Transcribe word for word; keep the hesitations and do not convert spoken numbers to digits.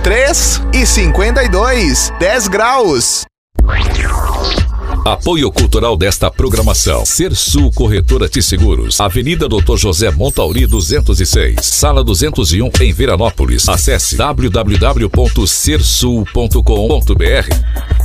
três e cinquenta e dois, dez graus. Apoio cultural desta programação: Sersul Corretora de Seguros, Avenida doutor José Montauri duzentos e seis, Sala duzentos e um, em Veranópolis. Acesse w w w ponto sersul ponto com ponto b r.